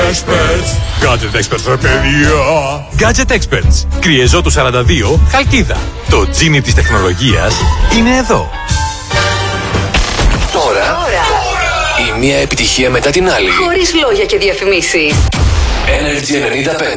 Experts. Gadget Experts, ρε παιδιά. Gadget Experts. Κριεζότου 42, Χαλκίδα. Το τζίνι της τεχνολογίας είναι εδώ. Τώρα η μία επιτυχία μετά την άλλη. Χωρίς λόγια και διαφημίσεις. Energy 95.